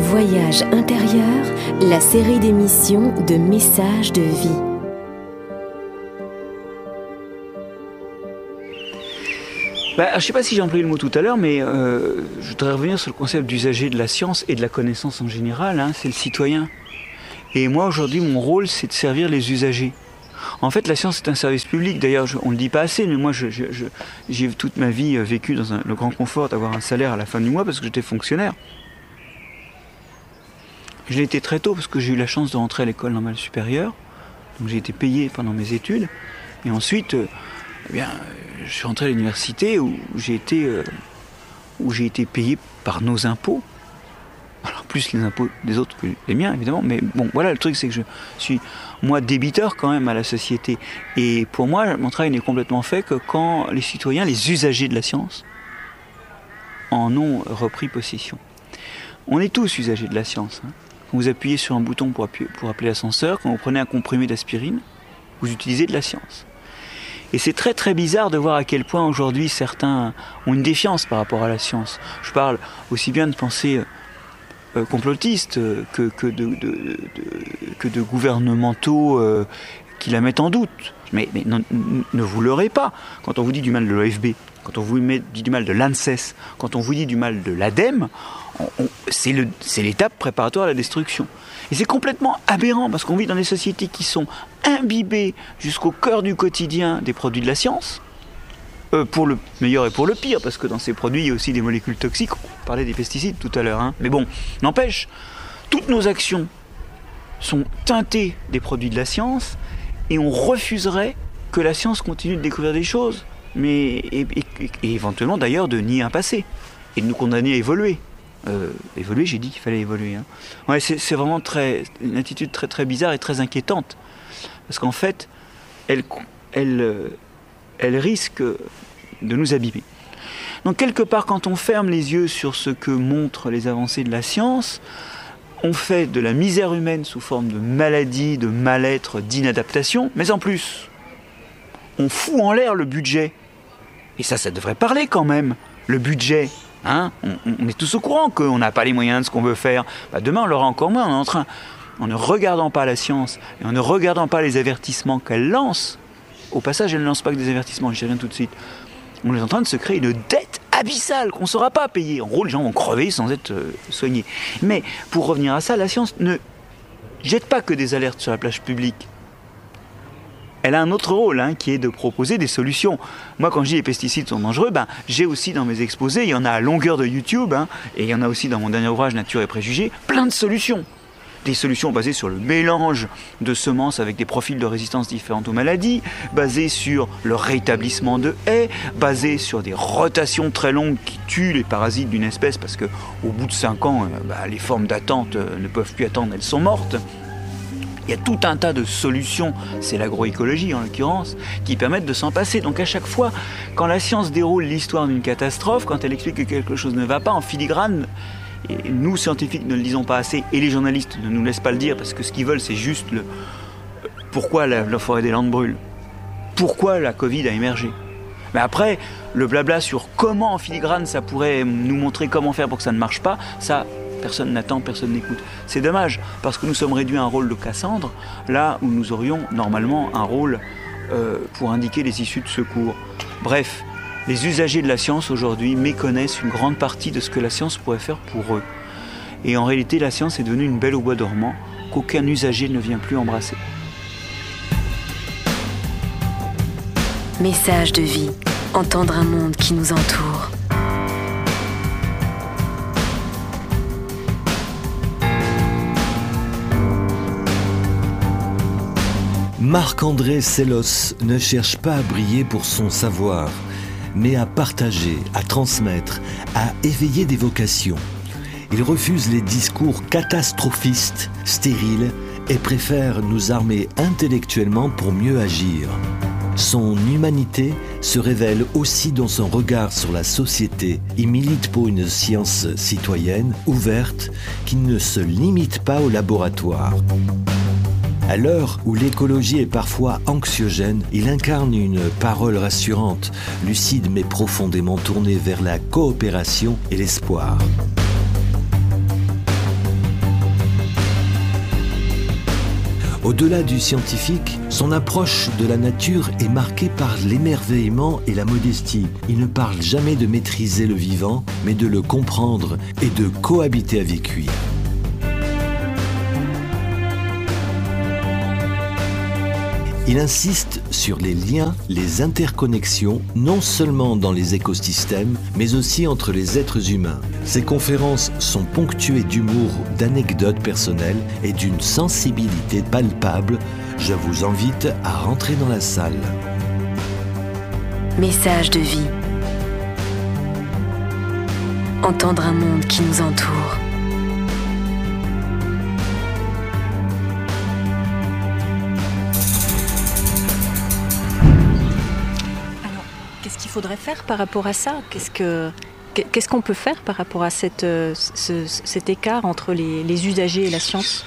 Voyage intérieur, la série d'émissions de Messages de vie. Je ne sais pas si j'ai employé le mot tout à l'heure, mais je voudrais revenir sur le concept d'usager de la science et de la connaissance en général, c'est le citoyen. Et moi aujourd'hui, mon rôle, c'est de servir les usagers. En fait, la science est un service public, d'ailleurs on ne le dit pas assez, mais moi j'ai toute ma vie vécu dans le grand confort d'avoir un salaire à la fin du mois parce que j'étais fonctionnaire. Je l'ai été très tôt parce que j'ai eu la chance de rentrer à l'école normale supérieure, donc j'ai été payé pendant mes études, et ensuite je suis rentré à l'université où j'ai été payé par nos impôts. Alors plus les impôts des autres que les miens évidemment, mais bon voilà, le truc c'est que je suis moi débiteur quand même à la société. Et pour moi mon travail n'est complètement fait que quand les citoyens, les usagers de la science en ont repris possession. On est tous usagers de la science. Quand vous appuyez sur un bouton pour appeler l'ascenseur, quand vous prenez un comprimé d'aspirine, vous utilisez de la science. Et c'est très très bizarre de voir à quel point aujourd'hui certains ont une défiance par rapport à la science. Je parle aussi bien de pensées complotistes que de gouvernementaux qui la mettent en doute. Mais ne vous leurrez pas. Quand on vous dit du mal de l'OFB, quand on vous dit du mal de l'ANSES, quand on vous dit du mal de l'ADEME, c'est l'étape préparatoire à la destruction. Et c'est complètement aberrant parce qu'on vit dans des sociétés qui sont imbibées jusqu'au cœur du quotidien des produits de la science, pour le meilleur et pour le pire, parce que dans ces produits il y a aussi des molécules toxiques. On parlait des pesticides tout à l'heure, mais bon, n'empêche, toutes nos actions sont teintées des produits de la science et on refuserait que la science continue de découvrir des choses, et éventuellement d'ailleurs de nier un passé et de nous condamner à évoluer. Évoluer, j'ai dit qu'il fallait évoluer. Ouais, c'est vraiment une attitude très très bizarre et très inquiétante, parce qu'en fait, elle risque de nous abîmer. Donc quelque part, quand on ferme les yeux sur ce que montrent les avancées de la science, on fait de la misère humaine sous forme de maladie, de mal-être, d'inadaptation, mais en plus, on fout en l'air le budget. Et ça devrait parler quand même, le budget. On est tous au courant qu'on n'a pas les moyens de ce qu'on veut faire. Demain, on l'aura encore moins. On est en train, en ne regardant pas la science et en ne regardant pas les avertissements qu'elle lance, au passage, elle ne lance pas que des avertissements, j'y reviens tout de suite. On est en train de se créer une dette abyssale qu'on ne saura pas payer. En gros, les gens vont crever sans être soignés. Mais pour revenir à ça, la science ne jette pas que des alertes sur la plage publique. Elle a un autre rôle, qui est de proposer des solutions. Moi, quand je dis les pesticides sont dangereux, j'ai aussi dans mes exposés, il y en a à longueur de YouTube, et il y en a aussi dans mon dernier ouvrage, Nature et préjugés, plein de solutions. Des solutions basées sur le mélange de semences avec des profils de résistance différentes aux maladies, basées sur le rétablissement de haies, basées sur des rotations très longues qui tuent les parasites d'une espèce, parce qu'au bout de 5 ans, les formes d'attente ne peuvent plus attendre, elles sont mortes. Il y a tout un tas de solutions, c'est l'agroécologie en l'occurrence, qui permettent de s'en passer. Donc à chaque fois, quand la science déroule l'histoire d'une catastrophe, quand elle explique que quelque chose ne va pas, en filigrane, et nous scientifiques ne le disons pas assez, et les journalistes ne nous laissent pas le dire, parce que ce qu'ils veulent c'est juste pourquoi la forêt des Landes brûle, pourquoi la Covid a émergé. Mais après, le blabla sur comment en filigrane ça pourrait nous montrer comment faire pour que ça ne marche pas, ça... personne n'attend, personne n'écoute. C'est dommage, parce que nous sommes réduits à un rôle de Cassandre, là où nous aurions normalement un rôle pour indiquer les issues de secours. Bref, les usagers de la science aujourd'hui méconnaissent une grande partie de ce que la science pourrait faire pour eux. Et en réalité, la science est devenue une belle au bois dormant qu'aucun usager ne vient plus embrasser. Message de vie, entendre un monde qui nous entoure. Marc-André Sellos ne cherche pas à briller pour son savoir, mais à partager, à transmettre, à éveiller des vocations. Il refuse les discours catastrophistes, stériles, et préfère nous armer intellectuellement pour mieux agir. Son humanité se révèle aussi dans son regard sur la société. Il milite pour une science citoyenne, ouverte, qui ne se limite pas au laboratoire. À l'heure où l'écologie est parfois anxiogène, il incarne une parole rassurante, lucide mais profondément tournée vers la coopération et l'espoir. Au-delà du scientifique, son approche de la nature est marquée par l'émerveillement et la modestie. Il ne parle jamais de maîtriser le vivant, mais de le comprendre et de cohabiter avec lui. Il insiste sur les liens, les interconnexions, non seulement dans les écosystèmes, mais aussi entre les êtres humains. Ses conférences sont ponctuées d'humour, d'anecdotes personnelles et d'une sensibilité palpable. Je vous invite à rentrer dans la salle. Message de vie. Entendre un monde qui nous entoure. Qu'il faudrait faire par rapport à ça? Qu'est-ce qu'on peut faire par rapport à cet écart entre les usagers et la science?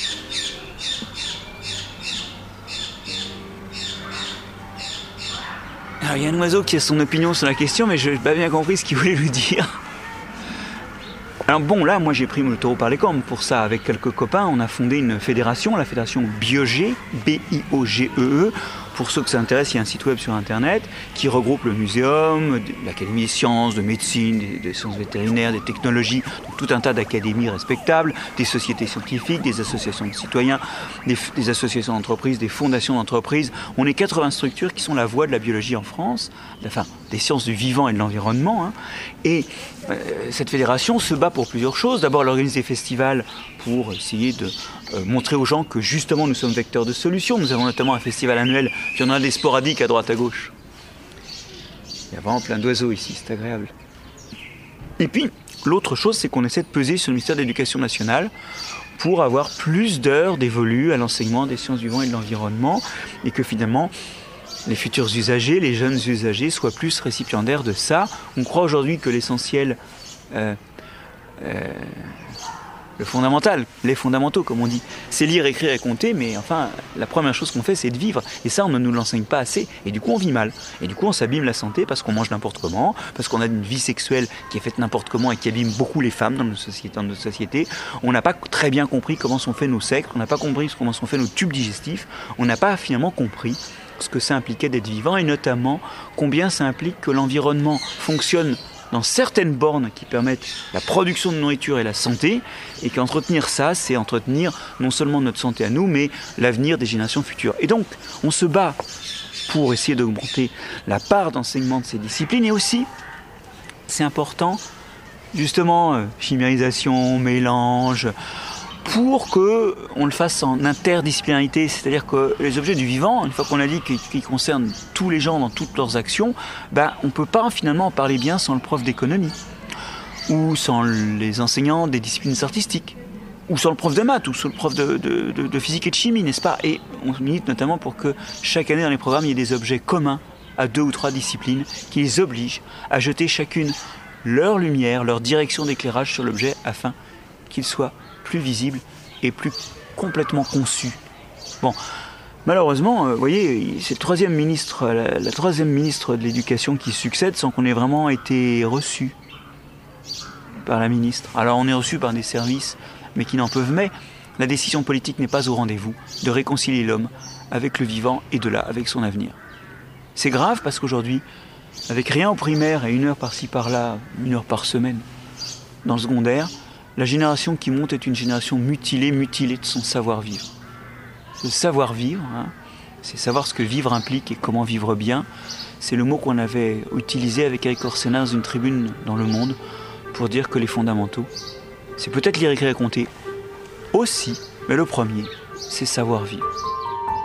Alors, il y a un oiseau qui a son opinion sur la question, mais je n'ai pas bien compris ce qu'il voulait lui dire. Alors bon, là, moi j'ai pris le taureau par les cornes pour ça. Avec quelques copains, on a fondé une fédération, la fédération Biogee, B-I-O-G-E-E. Pour ceux que ça intéresse, il y a un site web sur Internet qui regroupe le muséum, l'Académie des sciences, de médecine, des sciences vétérinaires, des technologies, donc tout un tas d'académies respectables, des sociétés scientifiques, des associations de citoyens, des associations d'entreprises, des fondations d'entreprises. On est 80 structures qui sont la voix de la biologie en France, enfin des sciences du vivant et de l'environnement. Hein. Et cette fédération se bat pour plusieurs choses. D'abord, elle organise des festivals pour essayer de montrer aux gens que justement nous sommes vecteurs de solutions. Nous avons notamment un festival annuel, puis on en a des sporadiques à droite à gauche. Il y a vraiment plein d'oiseaux ici, c'est agréable. Et puis, l'autre chose, c'est qu'on essaie de peser sur le ministère de l'Éducation nationale pour avoir plus d'heures dévolues à l'enseignement des sciences du vivant et de l'environnement, et que finalement, les futurs usagers, les jeunes usagers soient plus récipiendaires de ça. On croit aujourd'hui que l'essentiel, le fondamental, les fondamentaux comme on dit, c'est lire, écrire et compter, mais enfin, la première chose qu'on fait, c'est de vivre. Et ça, on ne nous l'enseigne pas assez, et du coup, on vit mal. Et du coup, on s'abîme la santé parce qu'on mange n'importe comment, parce qu'on a une vie sexuelle qui est faite n'importe comment et qui abîme beaucoup les femmes dans notre société. On n'a pas très bien compris comment sont faits nos sexes, on n'a pas compris comment sont faits nos tubes digestifs, on n'a pas finalement compris ce que ça impliquait d'être vivant, et notamment combien ça implique que l'environnement fonctionne dans certaines bornes qui permettent la production de nourriture et la santé, et qu'entretenir ça, c'est entretenir non seulement notre santé à nous, mais l'avenir des générations futures. Et donc, on se bat pour essayer d'augmenter la part d'enseignement de ces disciplines, et aussi, c'est important, justement, chimérisation, mélange, pour qu'on le fasse en interdisciplinarité, c'est-à-dire que les objets du vivant, une fois qu'on a dit qu'ils concernent tous les gens dans toutes leurs actions, on ne peut pas finalement en parler bien sans le prof d'économie, ou sans les enseignants des disciplines artistiques, ou sans le prof de maths, ou sans le prof de physique et de chimie, n'est-ce pas? Et on milite notamment pour que chaque année dans les programmes, il y ait des objets communs à 2 ou 3 disciplines qui les obligent à jeter chacune leur lumière, leur direction d'éclairage sur l'objet afin qu'il soit plus visible et plus complètement conçu. Bon, malheureusement, vous voyez, c'est la troisième ministre de l'Éducation qui succède sans qu'on ait vraiment été reçu par la ministre. Alors on est reçu par des services, mais qui n'en peuvent mais. La décision politique n'est pas au rendez-vous de réconcilier l'homme avec le vivant et de là, avec son avenir. C'est grave parce qu'aujourd'hui, avec rien au primaire et 1 heure par-ci par-là, 1 heure par semaine, dans le secondaire, la génération qui monte est une génération mutilée de son savoir-vivre. Le savoir-vivre, c'est savoir ce que vivre implique et comment vivre bien. C'est le mot qu'on avait utilisé avec Eric Orsena dans une tribune dans Le Monde pour dire que les fondamentaux, c'est peut-être lire, écrire et compter aussi, mais le premier, c'est savoir-vivre.